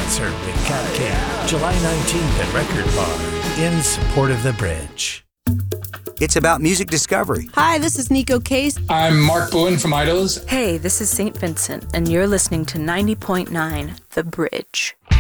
Concert with Kat King, July 19th at Record Bar, in support of The Bridge. It's about music discovery. Hi, this is Nico Case. I'm Mark Bowen from Idols. Hey, this is St. Vincent, and you're listening to 90.9 The Bridge.